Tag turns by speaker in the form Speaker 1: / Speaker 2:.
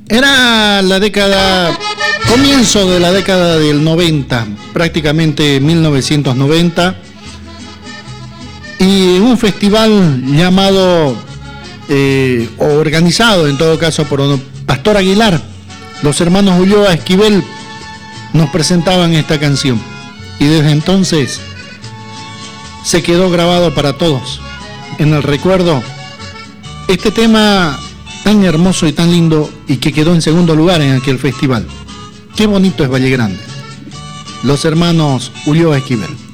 Speaker 1: Era la década, comienzo de la década del 90, prácticamente 1990, y un festival llamado, o organizado en todo caso por Pastor Aguilar, los hermanos Ulloa Esquivel nos presentaban esta canción, y desde entonces se quedó grabado para todos en el recuerdo este tema tan hermoso y tan lindo, y que quedó en segundo lugar en aquel festival. Qué bonito es Valle Grande. Los hermanos Ulloa Esquivel.